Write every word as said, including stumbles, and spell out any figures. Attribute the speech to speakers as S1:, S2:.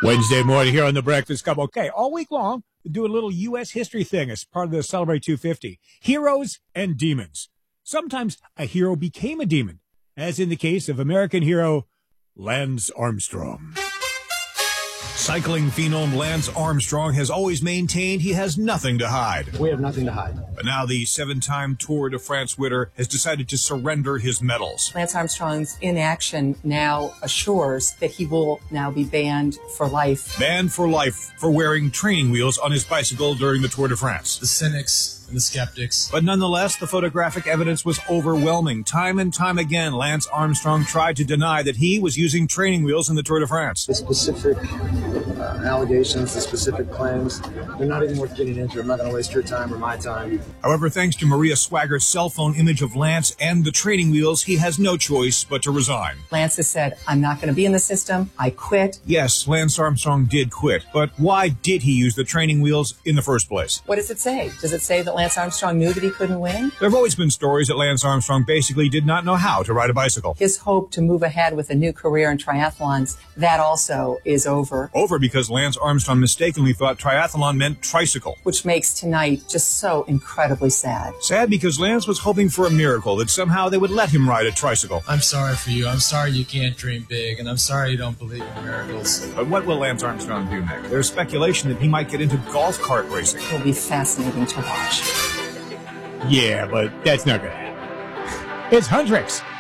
S1: Wednesday morning here on the Breakfast Club. Okay, all week long, we do a little U S history thing as part of the Celebrate two fifty. Heroes and demons. Sometimes a hero became a demon, as in the case of American hero Lance Armstrong.
S2: Cycling phenom Lance Armstrong has always maintained he has nothing to hide.
S3: We have nothing to hide.
S2: But now the seven-time Tour de France winner has decided to surrender his medals.
S4: Lance Armstrong's inaction now assures that he will now be banned for life.
S2: Banned for life for wearing training wheels on his bicycle during the Tour de France.
S5: The cynics and the skeptics.
S2: But nonetheless, the photographic evidence was overwhelming. Time and time again, Lance Armstrong tried to deny that he was using training wheels in the Tour de France.
S3: The specific uh, allegations, the specific claims, they're not even worth getting into. I'm not going to waste your time or my time.
S2: However, thanks to Maria Swagger's cell phone image of Lance and the training wheels, he has no choice but to resign.
S4: Lance has said, I'm not going to be in the system. I quit.
S2: Yes, Lance Armstrong did quit, but why did he use the training wheels in the first place?
S4: What does it say? Does it say that Lance Armstrong knew that he couldn't win?
S2: There have always been stories that Lance Armstrong basically did not know how to ride a bicycle.
S4: His hope to move ahead with a new career in triathlons, that also is over.
S2: Over because Lance Armstrong mistakenly thought triathlon meant tricycle.
S4: Which makes tonight just so incredibly sad.
S2: Sad because Lance was hoping for a miracle, that somehow they would let him ride a tricycle.
S5: I'm sorry for you. I'm sorry you can't dream big, and I'm sorry you don't believe in miracles.
S2: But what will Lance Armstrong do next? There's speculation that he might get into golf cart racing.
S4: It will be fascinating to watch.
S1: Yeah, but that's not going to happen. It's Hundrix.